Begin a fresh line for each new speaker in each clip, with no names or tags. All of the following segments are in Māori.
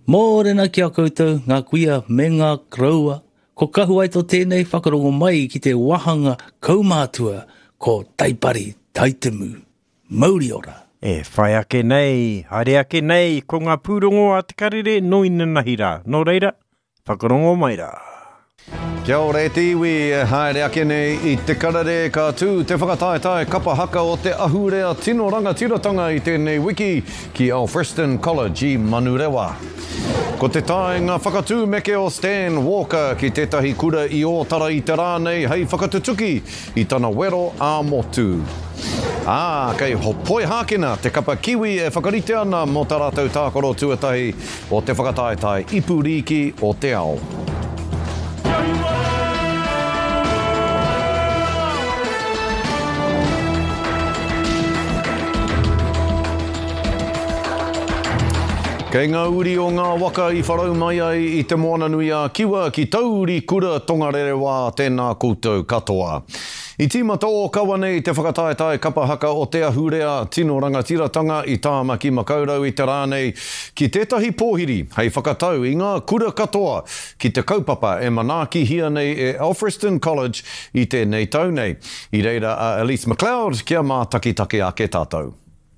Mōrena ki a koutou, ngā kuia me ngā kraua, ko kahu ai tō tēnei whakarongo mai ki te wahanga kaumātua ko Taipari Taitemu, Māori ora.
E whai ake nei, haere ake nei, ko ngā pūrongo a te karere noi nanahira. Nō reira, whakarongo mai rā.
Kia ora e te iwi, haere ake nei I te karere ka tū te whakataetai kapa haka o te ahurea tino rangatiratanga I tēnei wiki ki Alfriston College I Manurewa. Ko te taenga whakatū meke o Stan Walker ki tētahi kura I o tara I te rānei hei whakatutuki I tana wero a motu. Kei hopoi hākina te kapa kiwi e whakarite ana mo tā rātou tākoro tuatahi o te whakataetai Ipuriki o te ao. Kei ngā uri o ngā waka I wharau mai ai I te moana nui a kiwa ki tauri kura tongarere wā tēnā koutou katoa. I tīmata o kawa nei te whakataetai kapa haka o te ahurea tino rangatiratanga I tāmaki makaurau I te rānei ki tētahi pōhiri hei whakatau I ngā kura katoa ki te kaupapa e manaaki hia nei e Alfriston College I tēnei tau nei. I reira a Elise McLeod kia mātakitaki a ke tātou.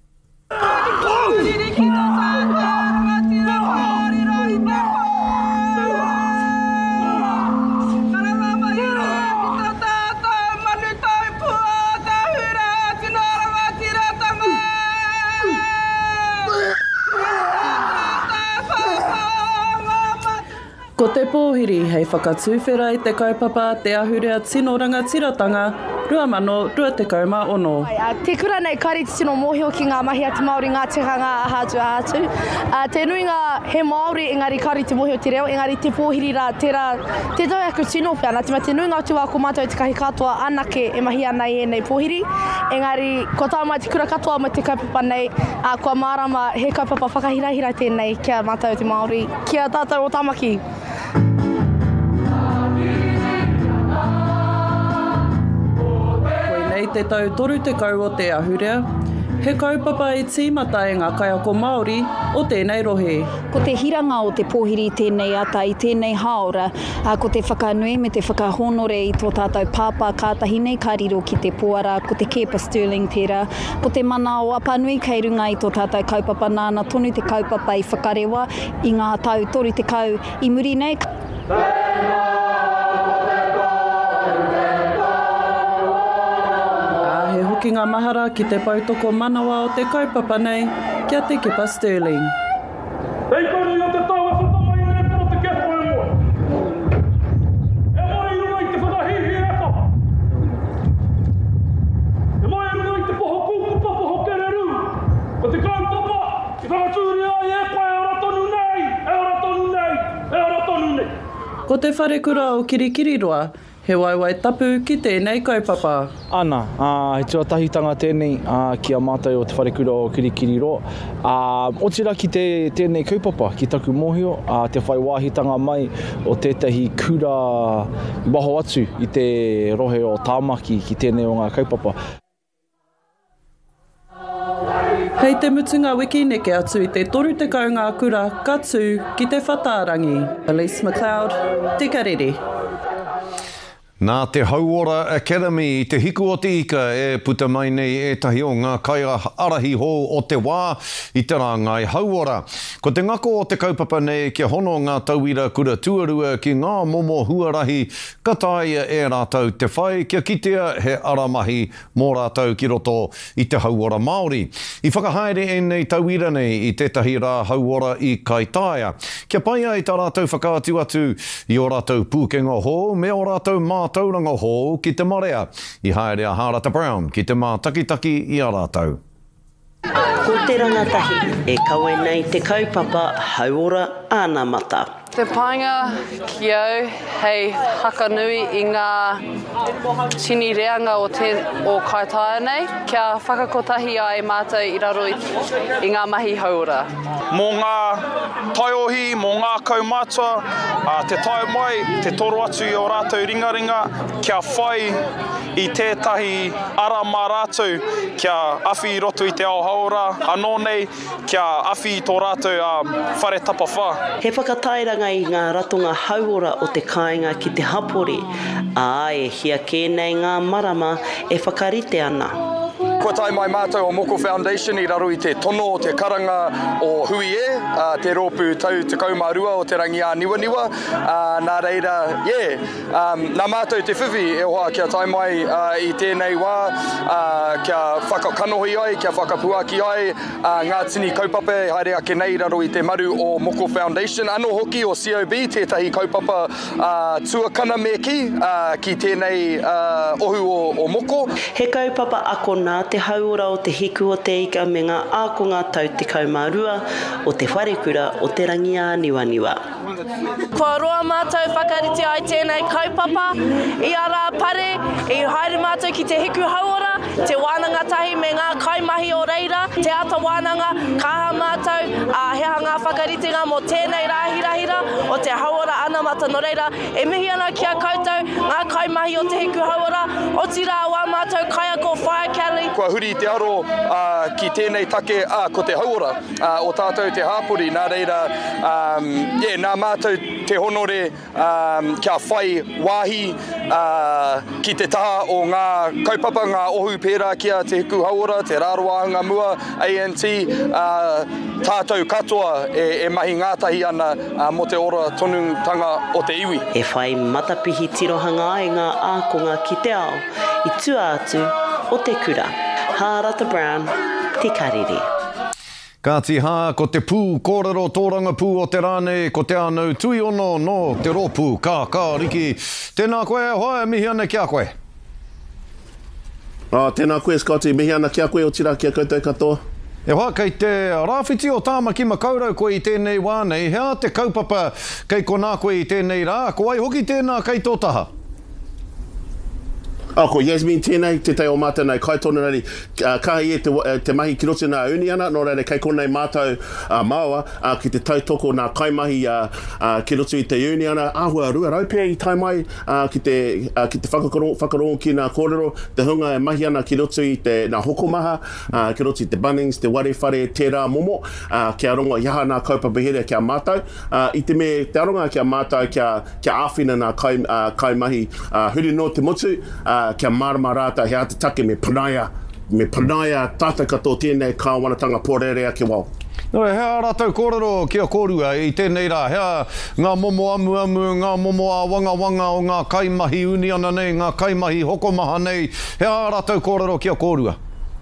Ko te pōhiri hei whakatūwhera I te kaupapa te ahurea tino rangatiratanga 2026.
Te kura nei kariti tino mōhio ki ngā mahi ati Māori ngā tehanga ahatu. Te nuinga he Māori engari kariti mōhio te reo, engari te pōhiri rā te tau aku tino peana. Te nuinga atu wā ko mātou te kahi katoa anake e mahi ana I nei pōhiri. Engari ko tau mai te kura katoa mo te kaupapa nei, kua mārama he kaupapa whakahirahira tēnei kia mātou te Māori. Kia tātou o tamaki.
Nei te tau toru te kau o te ahurea, he kaupapa I tīmata e ngā kaiako Māori o tēnei rohe.
Ko te hiranga o te pōhiri tēnei ata I tēnei haora, ko te whakanui me te whakahonore I tō tātou pāpā kātahi nei kariro ki te poara, ko te kepa Stirling tērā, ko te mana o apanui kei runga I tō tātou kaupapa nāna tonu te kaupapa I whakarewa I ngā tau toru te kau I muri nei.
Ki ngā mahara ki te pautoko manawa o te kaupapa nei, kia te kepa Stirling.
Hei kori o te tau e whatamai nei pro te kepa e moe. E mai runga I te whakahihi e kapa. E mai runga I te poho kuku papa ho kereru. Ko te kaupapa, I whakatūri ai e koe e ora tonu nei, e ora tonu nei, e ora tonu nei.
Ko te wharekura o Kirikiriroa, he waiwai tapu ki tēnei kaupapa.
Ana, he tuatahitanga tēnei ki a mātou o te wharekura o Kirikiriroa. Otira ki tēnei kaupapa ki taku mōhio, te whai wāhitanga mai o tētahi kura waho atu I te rohe o tāmaki ki tēnei o ngā kaupapa.
Hei te mutunga wiki neke atu I te toru te kau ngā kura katu ki te whataarangi. Elise McLeod, te karere.
Nā te Hauora Academy I te hiku o te ika e puta mai nei etahi o ngā kaia arahi hō o te wā I te rāngai Hauora. Ko te ngako o te kaupapa nei kia hono ngā tauira kura tuarua ki ngā momo huarahi kataia e rātou te whai kia kitea he aramahi mō rātou ki roto I te Hauora Māori. I whakahaere e nei tauira nei I tētahi rā Hauora I Kaitaia. Kia pai ai tā rātou whakaatu atu I o rātou pūkenga hō me o rātou tauranga hō ki te marea I haere a Harata Brown ki te mātakitaki I a rātou.
Ko te rangatahi e kaue nei te kaupapa Hauora Anamata.
Te painga ki au hei hakanui I ngā tini reanga o Kaitaia nei, kia whakakotahi ai mātou I raro I ngā mahi Hauora.
Mō ngā taiohi, mō ngā kaumātua, te tai mai, te toro atu I o rātou ringaringa, kia whai i tētahi ara mā rātou kia awhi I roto I te ao haora, anō nei kia awhi I tō rātou whare tapa whā.
He whakatairanga I ngā ratonga hauora o te kāinga ki te hapori, e hia kēnei ngā marama e whakarite ana.
Ko tai mai mātou o Moko Foundation I raro I te tono o te karanga o Hui te rōpū tau te kaumārua o te rangi a Niwaniwa. Nā reira, nā mātou te whiwhi e hoa kia tai mai I tēnei wā, kia whakakanohi ai, kia whakapuaki ai, ngā tini kaupapa haere ake nei raro I te maru o Moko Foundation. Anō hoki o COB, tētahi kaupapa tuakana me ki tēnei ohu o Moko.
He kaupapa ako nā te hauora o te hiku o te ika me ngā ākonga tau te kaumārua o te wharekura o te rangi a Niwaniwa.
Kua roa mātou whakarite ai tēnei kaupapa, I ara pare, I haere mātou ki te hiku hauora, te wānanga tahi me ngā kaimahi o reira, te ata wānanga, kaha mātou, he ngā whakaritenga mo tēnei rahirahira, o te hauora ana mata no reira, e mihi ana kia koutou, ngā kaimahi o te hiku hauora, o tira wā mātou kaia ko Fire Kelly.
Kua huri te aro ki tēnei take ko te hauora o tātou te hāpuri, nā reira, nā mātou te honore kia whai wāhi ki te taha o ngā kaupapa, ngā ohu pērā kia te hiku hauora, te rāroanga mua, ANT, tātou katoa e mahi ngātahi ana mo te ora tonutanga o te iwi.
E whai matapihi tirohanga e ngā ākonga ki te ao, I tua atu o te kura. Hārata Brown, te karere.
Kāti hā, ko te pū, kōrero tōranga pū o te rāne, ko te anau tui ono no te rōpū, kā riki. Tēnā koe, hoa, mihi ana kia koe.
Tēnā koe, Scotty, mihi ana kia koe o tira kia koutou katoa.
E hoa, kei te rāwhiti o tāmaki makaurau koe I tēnei wānei, hea te kaupapa kei ko nā koe I tēnei rā, ko ai hoki tēnā kei tō taha.
Ko Yasmin tēnei, te teo mātou nei kaitona nari, kahi te mahi ki roto nā uni ana, nō reire kei konei mātou māua, ki te tautoko nā kaimahi ki roto I te uni ana, āhua rua raupea I tai mai ki te whakarongo ki nā kōrero, te hunga e mahi ana ki roto I te nā hokomaha, ki roto I te Bunnings, te warewhare, te rā momo, kia rongo iaha nā kaupapahere kia mātou, I te me te aronga kia mātou kia āwhina nā kaimahi, huri no te motu, kia marama rāta hea te take me panaia tātou katoa tēnei kāwanatanga pōrere ake wau.
No, hea rātou kōrero kia kōrua I tēnei rā, hea ngā momo amu, ngā momo a wanga o ngā kaimahi uni ana nei, ngā kaimahi hokomaha nei, hea rātou kōrero kia kōrua.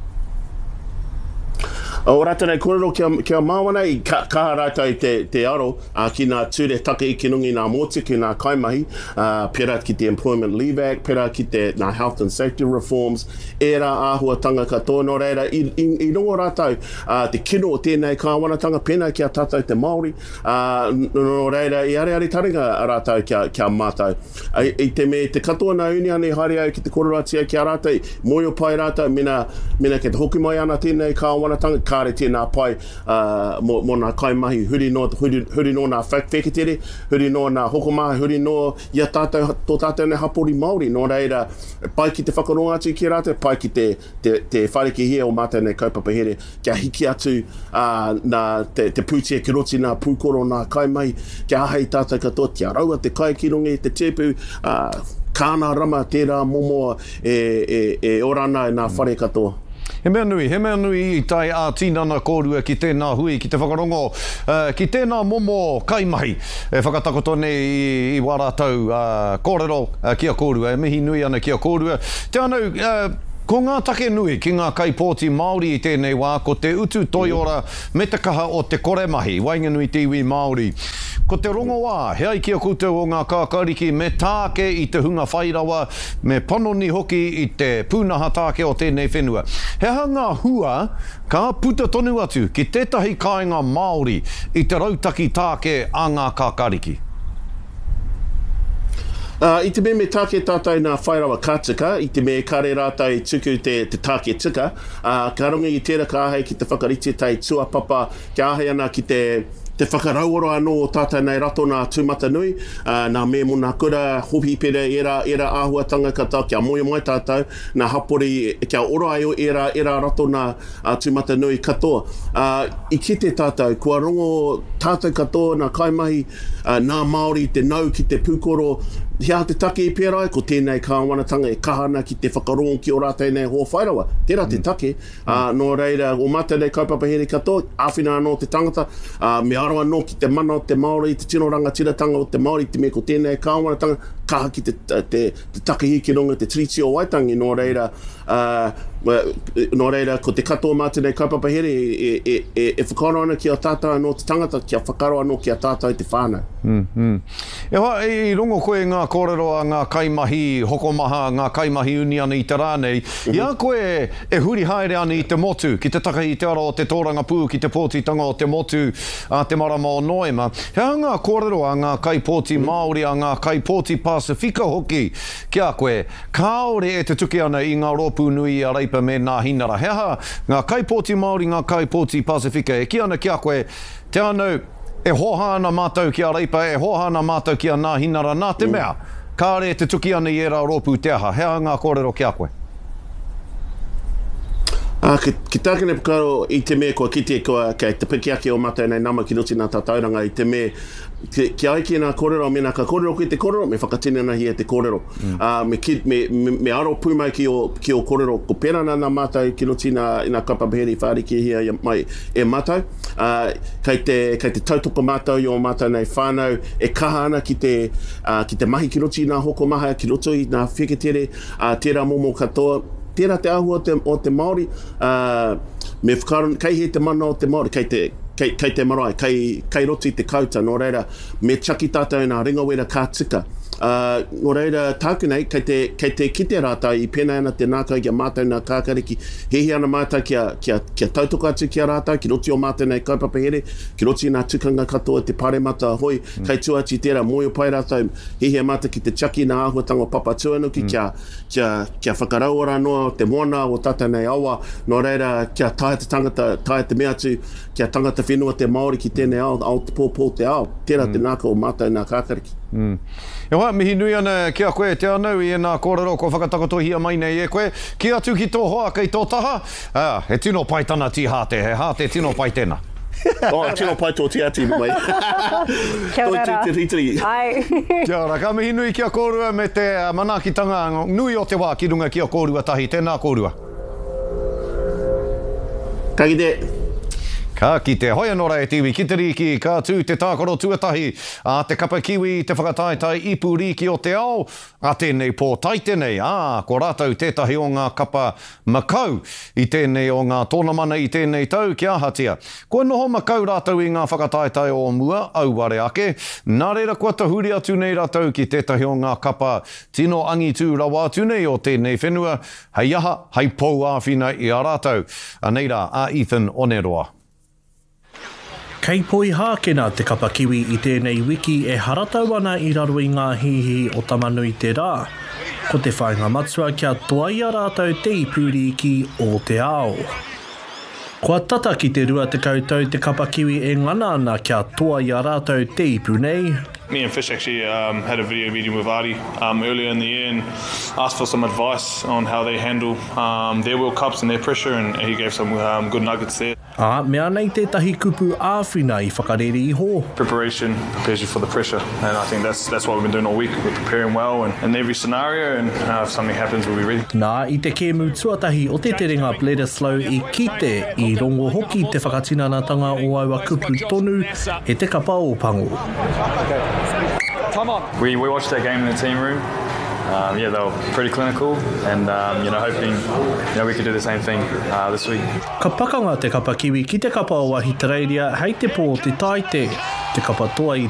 O rātou nei kōrero kia māwana I ka rātou te aro ki nā ture take I kinungi nā mōti ki nā kaimahi, pera ki te Employment Leave Act, pera ki te nā Health and Safety Reforms, e rā āhuatanga katoa no reira, I rongo rātou te kino o tēnei kāwanatanga pēnā kia tātou te Māori, no reira I are taringa rātou kia mātou. I te me te katoa nā uni ane haere au ki te kōrero atia kia rātou, moio pai rātou, mina ke te hoki mai ana tēnei kāwanatanga, kāre tēnā pai mō nā kaimahi, huri no nā wheketere, huri no nā hokomaha, huri no ia tō tātou nei hapori Māori, no reira, pai ki te whakaronga atu ki rātou, pai ki te whareke hia o mātou nei kaupapahere, kia hiki atu nā te pūtia ki roti nā pūkoro nā kaimahi, kia ahei tātou katoa, kia raua te kai ki rungi, te tepu, kāna rama tērā momo e orana e nā whare katoa.
He mea nui I tai a tinana kōrua ki tēnā hui, ki te whakarongo, ki tēnā momo kaimahi, e whakatakoto nei I wārātau kōrero kia kōrua, e mihi nui ana kia kōrua. Te anau, ko ngā take nui ki ngā kaipōti Māori I tēnei wā, ko te utu toiora me te kaha o te koremahi, Wainganui Tiwi Māori. Ko te rongo wā, hea I kia koutou o ngā kākariki me tāke I te hunga whairawa, me panoni hoki I te pūnaha tāke o tēnei whenua. He hanga hua, ka puta tonu atu ki tētahi kāinga Māori I te rautaki tāke a ngā kākariki.
I te me tāke tātai nā whairawa kātika, I te me kare rātai tuku te tāke tika, ka rongi I tērā ka ahei ki te whakarite tai tuapapa, kia ahei ana ki te te whakarauora anō o tātai nei rato nā tūmata nui, nā me muna kura hopi pere era āhuatanga kata kia moia mai tātou, nā hapori kia ora ai o era rato nā tūmata nui katoa. I kite tātou, kua rongo tātou katoa nā kaimahi, nā Māori te nau ki te pūkoro, hea te take I pērai, ko tēnei kāwanatanga e kahana ki te whakarongo ki o rātai nei hoa whairawa. Tērā te take. Nō reira, o mata nei kaupapa here katoa, āwhina anō te tangata, me aroa anō ki te mana o te Māori, te tino rangatiratanga o te Māori, te me ko tēnei kāwanatanga, kaha ki te takehi ki runga, te triti o Waitangi, nō reira, ko te katoa mata nei kaupapa here, e whakaroa ana ki a tātou anō te tangata, kia whakaroa anō ki a tātou te whānau.
E hoa, I rongo koe ngā kōrero a ngā kaimahi hokomaha, ngā kaimahi uni ana I te rānei, ia koe e huri haere ana I te motu, ki te takahi te ara o te tōranga pū, ki te pōtitanga o te motu, a te marama o Noema. Hea ngā kōrero a ngā kaipōti Māori, a ngā kaipōti Pasifika hoki, kia koe, kāore e te tuki ana I ngā rōpū nui a reipa me nā hinara. Hea ngā kaipōti Māori, ngā kaipōti Pasifika, e ki ana kia koe, te anau, e hohana mātou ki a reipa, e hohana mātou ki a nā hinara, nā te mea, kāre te tuki ana I era rōpū te aha. Hea ngā kōrero ki a koe?
Ki tākene pakaro I te mea kua kite kua kei te piki ake o mātou nei nama ki ruti nā tātauranga I te mea ki aiki nā kōrero me nā ka kōrero ki te kōrero me whakatene na hi e te kōrero me aro pūmai ki o kōrero ko pēra nā mātou ki ruti nā kapapaheri whāriki hia mai e mātou kei te tautoko mātou I o mātou nei whānau e kaha ana ki te mahi ki ruti nā hoko maha ki ruto I nā wheketere tērā momo katoa tērā te ahua o te Māori, me whakaron, kei he te mana o te Māori, kei te marae, kei roti te kauta, nō reira, me chaki tātou nā ringawera kā tika. Nō reira, tāku nei, kei te kite rātai I pēnei ana te nākau kia mātou nā kākariki, hehi ana mātou kia tautoko atu kia rātai, ki roti o mātou nei kaupapa here, ki roti nā tukanga katoa te paremata hoi, kei tuati tērā moio pai rātai, hehi a mātou ki te chaki nā āhuatanga papa tuanuki, kia whakarauara noa te moana o tātou nei awa, nō reira, kia tae te tangata, tae te mea atu, kia tangata whenua te Māori ki tēnei ao te pōpō te ao, tērā te nākau o mātou nā kākariki.
E hoa, mihi nui ana kia koe te anau I nā kōrero ko whakatakotohia mai nei e koe. Ki atu ki tō hoa kei tō taha, he tino pai tana ti hāte, he hāte tino pai tēnā.
Tino pai tō te ati mai.
Kia ora.
Ai. Kia ora, ka mihi nui kia kōrua me te manakitanga nui o te wā ki runga kia kōrua tahi, tēnā kōrua.
Ka kite.
Ka kite, hoi anora e tiwi, ki te riki, ka tū te tākoro tuatahi, a te kapa kiwi, te whakataetai ipu riki o te ao, a tēnei pō tai tēnei, ko rātou tētahi o ngā kapa makau, I tēnei o ngā tōnamana I tēnei tau ki āhatia. Kua noho makau rātou I ngā whakataetai o mua, auare ake, nā reira kua tahuri atu nei rātou ki tētahi o ngā kapa tino angi tū rawa atu nei o tēnei whenua, hei aha, hei pou āwhina I a rātou. A neira, a Ethan Oneroa.
Kei poi hākena te kapa kiwi I tēnei wiki e haratau ana I raro I ngā hihi o tamanui te rā. Ko te whainga matua kia toai a rātou te ipuriki o te ao. Kua tata ki te rua te koutou te kapa kiwi e ngana ana kia toai a rātou te ipu nei.
Me and Fish actually had a video meeting with Ari earlier in the year and asked for some advice on how they handle their World Cups and their pressure, and he gave some good nuggets there.
Mea nei tētahi kupu āwhina I whakarere iho.
Preparation prepares you for the pressure, and I think that's what we've been doing all week. We're preparing well in every scenario, and if something happens, we'll be ready.
Nā, I te kēmu tuatahi o te terenga Bledisloe I kite I rongo hoki te whakatinanatanga o aua kupu tonu he te kapa o pango.
We watched that game in the team room. They were pretty clinical, and hoping we could do the same thing this week.
Ka pakanga te kapa kiwi ki te kapa o Wahitareiria hei te pō te taite, te kapa toa I